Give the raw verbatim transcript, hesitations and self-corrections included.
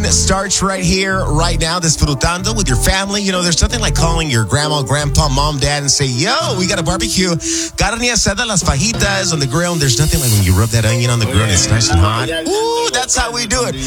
starts right here, right now, disfrutando with your family. You know, there's nothing like calling your grandma, grandpa, mom, dad, and say, yo, we got a barbecue. Carne asada, las fajitas on the grill. And there's nothing like when you rub that onion on the grill and it's nice and hot. Ooh, that's how we do it.